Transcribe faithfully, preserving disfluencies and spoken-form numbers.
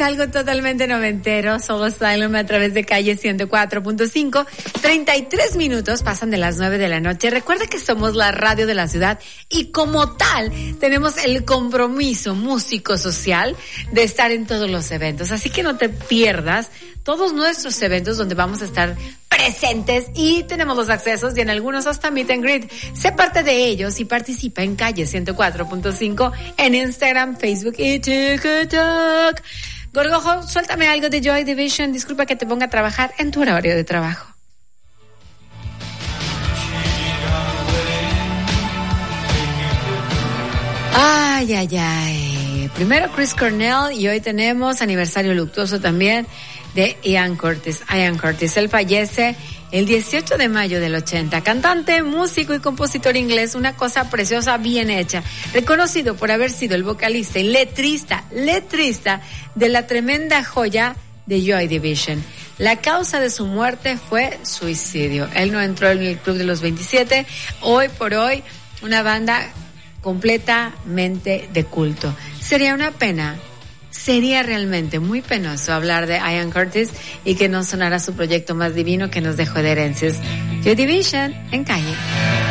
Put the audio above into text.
algo totalmente noventero, Soul Asylum a través de Calle ciento cuatro punto cinco. treinta y tres minutos pasan de las nueve de la noche. Recuerda que somos la radio de la ciudad y como tal tenemos el compromiso músico-social de estar en todos los eventos. Así que no te pierdas todos nuestros eventos donde vamos a estar presentes y tenemos los accesos y en algunos hasta meet and greet. Sé parte de ellos y participa en Calle ciento cuatro punto cinco en Instagram, Facebook y TikTok. Gorgojo, suéltame algo de Joy Division. Disculpa que te ponga a trabajar en tu horario de trabajo. Ay, ay, ay. Primero Chris Cornell y hoy tenemos aniversario luctuoso también de Ian Curtis. Ian Curtis, él fallece el dieciocho de mayo del ochenta. Cantante, músico y compositor inglés, una cosa preciosa, bien hecha. Reconocido por haber sido el vocalista y letrista, letrista de la tremenda joya de Joy Division. La causa de su muerte fue suicidio. Él no entró en el club de los veintisiete. Hoy por hoy, una banda completamente de culto. Sería una pena, sería realmente muy penoso hablar de Ian Curtis y que no sonara su proyecto más divino que nos dejó de herencias. Joy Division en Calle.